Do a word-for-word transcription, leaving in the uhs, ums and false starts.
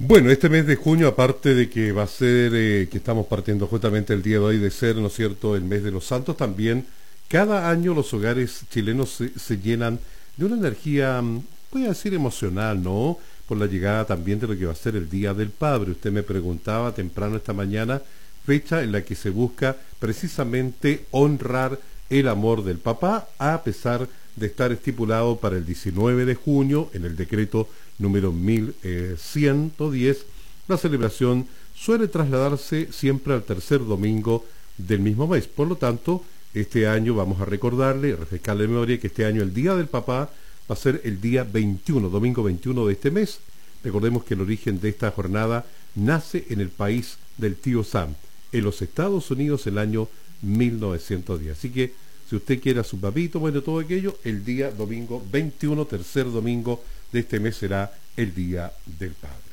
Bueno, este mes de junio, aparte de que va a ser, eh, que estamos partiendo justamente el día de hoy de ser, ¿no es cierto?, el mes de los santos, también cada año los hogares chilenos se, se llenan de una energía, mm, voy a decir emocional, ¿no? Por la llegada también de lo que va a ser el Día del Padre. Usted me preguntaba temprano esta mañana, fecha en la que se busca precisamente honrar el amor del papá, a pesar de estar estipulado para el diecinueve de junio en el decreto número mil ciento diez. La celebración suele trasladarse siempre al tercer domingo del mismo mes. Por lo tanto, este año vamos a recordarle, refrescarle de memoria que este año el Día del Papá va a ser el día veintiuno, domingo veintiuno de este mes. Recordemos que el origen de esta jornada nace en el país del tío Sam, en los Estados Unidos, el año mil novecientos diez. Así que si usted quiere a su papito, bueno, todo aquello, el día domingo veintiuno, tercer domingo de este mes será el Día del Padre.